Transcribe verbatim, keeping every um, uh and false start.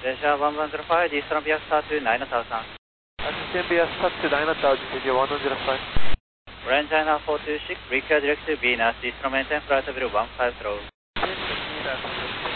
Desha one one zero five, Eastern B S Star to nine thousand. Eastern B S Star to nine thousand, Desha one one zero five. Orange China four two six, require direct to Venus, Eastern maintain flight level one five zero. Venus.